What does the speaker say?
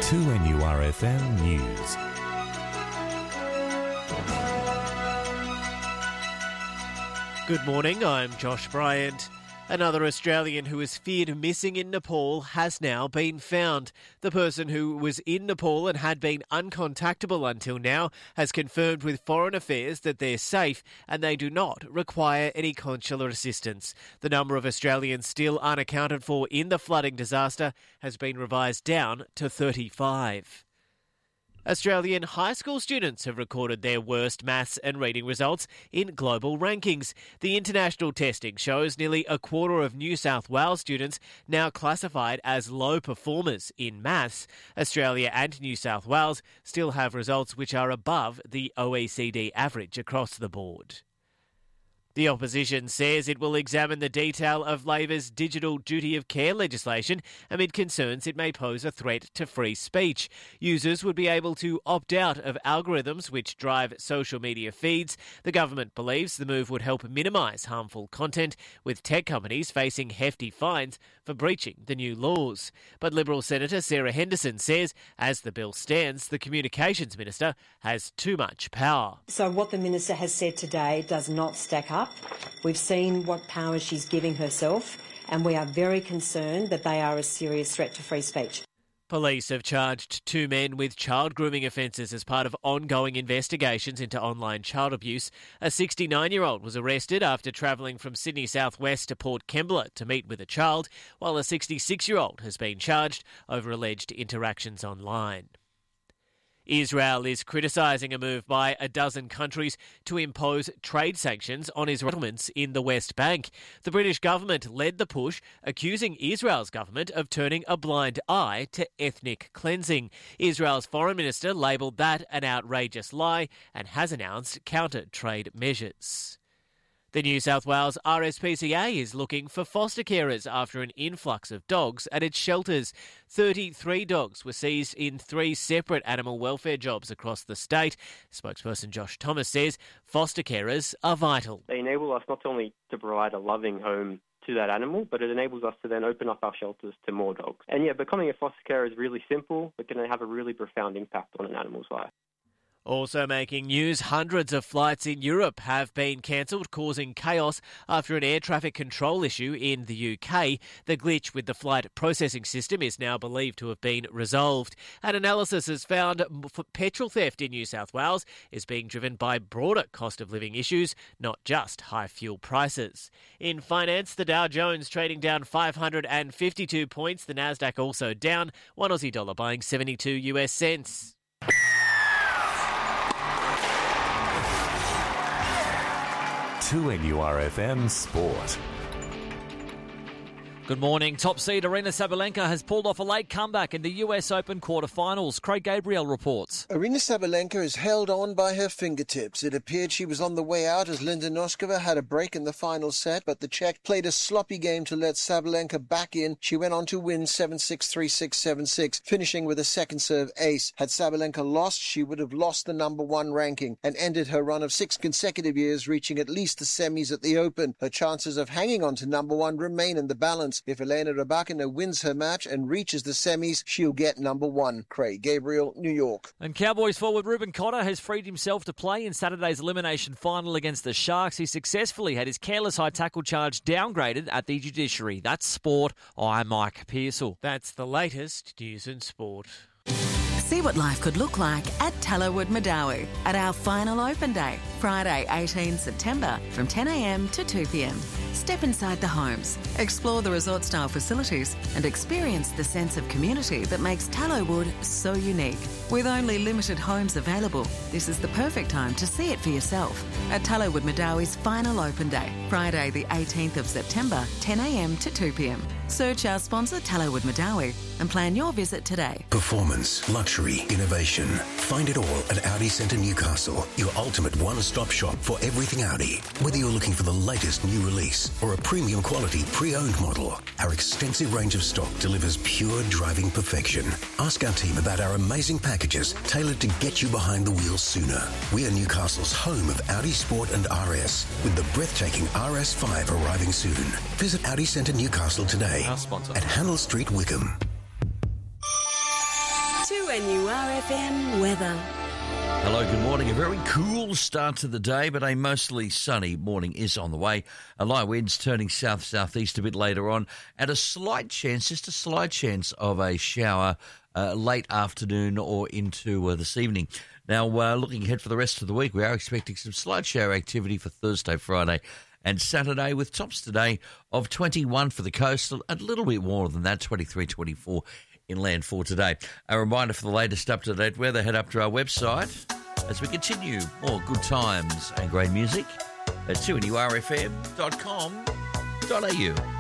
2NURFM News. Good morning, I'm Josh Bryant. Another Australian who is feared missing in Nepal has now been found. The person who was in Nepal and had been uncontactable until now has confirmed with Foreign Affairs that they're safe and they do not require any consular assistance. The number of Australians still unaccounted for in the flooding disaster has been revised down to 35. Australian high school students have recorded their worst maths and reading results in global rankings. The international testing shows nearly a quarter of New South Wales students now classified as low performers in maths. Australia and New South Wales still have results which are above the OECD average across the board. The opposition says it will examine the detail of Labor's digital duty of care legislation amid concerns it may pose a threat to free speech. Users would be able to opt out of algorithms which drive social media feeds. The government believes the move would help minimise harmful content, with tech companies facing hefty fines for breaching the new laws. But Liberal Senator Sarah Henderson says, as the bill stands, the Communications Minister has too much power. So what the Minister has said today does not stack up. We've seen what power she's giving herself, and we are very concerned that they are a serious threat to free speech. Police have charged two men with child grooming offences as part of ongoing investigations into online child abuse. A 69-year-old was arrested after travelling from Sydney southwest to Port Kembla to meet with a child, while a 66-year-old has been charged over alleged interactions online. Israel is criticising a move by a dozen countries to impose trade sanctions on Israeli settlements in the West Bank. The British government led the push, accusing Israel's government of turning a blind eye to ethnic cleansing. Israel's foreign minister labelled that an outrageous lie and has announced counter-trade measures. The New South Wales RSPCA is looking for foster carers after an influx of dogs at its shelters. 33 dogs were seized in 3 separate animal welfare jobs across the state. Spokesperson Josh Thomas says foster carers are vital. They enable us not only to provide a loving home to that animal, but it enables us to then open up our shelters to more dogs. And yeah, becoming a foster carer is really simple, but can have a really profound impact on an animal's life. Also making news, hundreds of flights in Europe have been cancelled, causing chaos after an air traffic control issue in the UK. The glitch with the flight processing system is now believed to have been resolved. An analysis has found petrol theft in New South Wales is being driven by broader cost of living issues, not just high fuel prices. In finance, the Dow Jones trading down 552 points. The Nasdaq also down, one Aussie dollar buying 72 US cents. To NURFM Sport. Good morning. Top seed Aryna Sabalenka has pulled off a late comeback in the US Open quarterfinals. Craig Gabriel reports. Aryna Sabalenka is held on by her fingertips. It appeared she was on the way out as Linda Noskova had a break in the final set, but the Czech played a sloppy game to let Sabalenka back in. She went on to win 7-6, 3-6, 7-6, finishing with a second serve ace. Had Sabalenka lost, she would have lost the number 1 ranking and ended her run of 6 consecutive years, reaching at least the semis at the Open. Her chances of hanging on to number 1 remain in the balance. If Elena Rybakina wins her match and reaches the semis, she'll get number 1. Craig Gabriel, New York. And Cowboys forward Ruben Cotter has freed himself to play in Saturday's elimination final against the Sharks. He successfully had his careless high tackle charge downgraded at the judiciary. That's sport. I'm Mike Pearsall. That's the latest news in sport. See what life could look like at Tallowood Madawi at our final open day, Friday 18 September from 10 a.m. to 2 p.m. Step inside the homes, explore the resort-style facilities and experience the sense of community that makes Tallowood so unique. With only limited homes available, this is the perfect time to see it for yourself at Tallowood Madawi's final open day, Friday the 18th of September, 10 a.m. to 2 p.m. Search our sponsor Tallowood Madawi and plan your visit today. Performance, luxury, innovation. Find it all at Audi Centre Newcastle, your ultimate one-stop shop for everything Audi. Whether you're looking for the latest new release or a premium quality pre-owned model, our extensive range of stock delivers pure driving perfection. Ask our team about our amazing packages tailored to get you behind the wheel sooner. We are Newcastle's home of Audi Sport and RS, with the breathtaking RS5 arriving soon. Visit Audi Centre Newcastle today Our sponsor. at Handel Street, Wickham. 2 2NURFM weather. Hello, good morning. A very cool start to the day, but a mostly sunny morning is on the way. A light wind's turning south-southeast a bit later on, and a slight chance, just a slight chance of a shower late afternoon or into this evening. Now, looking ahead for the rest of the week, we are expecting some slight shower activity for Thursday, Friday and Saturday, with tops today of 21 for the coast, a little bit warmer than that, 23, 24 inland for today. A reminder for the latest up-to-date weather, head up to our website as we continue more good times and great music at 2NURFM.com.au.